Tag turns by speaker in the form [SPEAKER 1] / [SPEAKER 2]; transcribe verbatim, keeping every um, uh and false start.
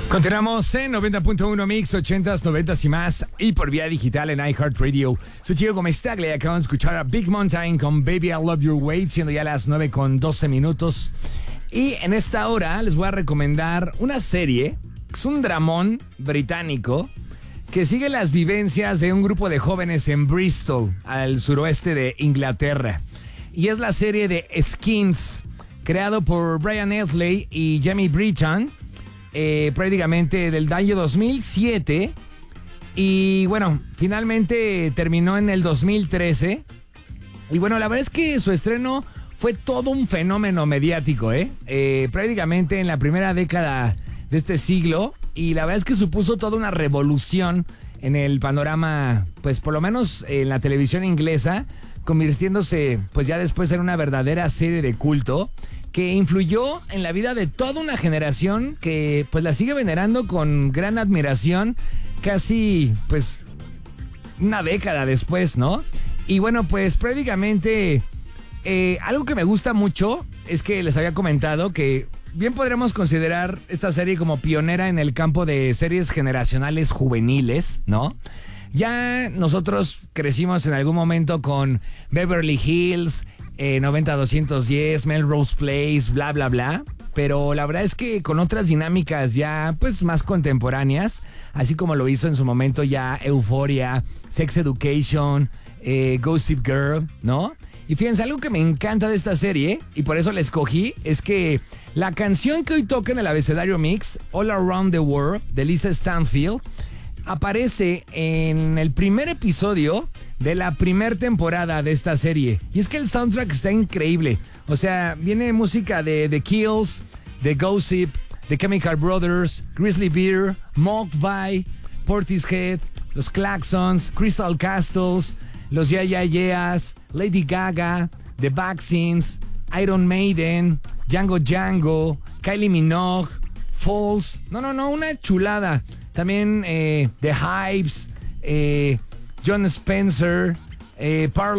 [SPEAKER 1] Continuamos en noventa punto uno Mix, ochentas, noventas y más, y por vía digital en iHeartRadio. Soy Chico Comestaglia y acaban de escuchar a Big Mountain con Baby I Love Your Way, siendo ya las nueve con doce minutos. Y en esta hora les voy a recomendar una serie, es un dramón británico, que sigue las vivencias de un grupo de jóvenes en Bristol, al suroeste de Inglaterra. Y es la serie de Skins, creado por Brian Edley y Jamie Britton, eh, prácticamente del año dos mil siete. Y bueno, finalmente terminó en el dos mil trece. Y bueno, la verdad es que su estreno fue todo un fenómeno mediático, ¿eh? eh prácticamente en la primera década de este siglo. Y la verdad es que supuso toda una revolución en el panorama, pues por lo menos en la televisión inglesa, convirtiéndose pues ya después en una verdadera serie de culto que influyó en la vida de toda una generación que pues la sigue venerando con gran admiración casi pues una década después, ¿no? Y bueno, pues prácticamente eh, algo que me gusta mucho es que les había comentado que bien podremos considerar esta serie como pionera en el campo de series generacionales juveniles, ¿no? Ya nosotros crecimos en algún momento con Beverly Hills, eh, noventa doscientos diez, Melrose Place, bla, bla, bla. Pero la verdad es que con otras dinámicas ya pues más contemporáneas, así como lo hizo en su momento ya Euphoria, Sex Education, eh, Gossip Girl, ¿no? Y fíjense, algo que me encanta de esta serie, y por eso la escogí, es que la canción que hoy toca en el abecedario Mix, All Around the World, de Lisa Stanfield, aparece en el primer episodio de la primera temporada de esta serie. Y es que el soundtrack está increíble. O sea, viene música de The Kills, de Gossip, The Chemical Brothers, Grizzly Bear, Mogwai, Portishead, los Claxons, Crystal Castles, los Yeah Yeah Yeahs, Lady Gaga, The Vaccines, Iron Maiden, Django Django, Kylie Minogue, Falls. No, no, no, una chulada. También eh, The Hypes, eh, John Spencer, eh, Parlo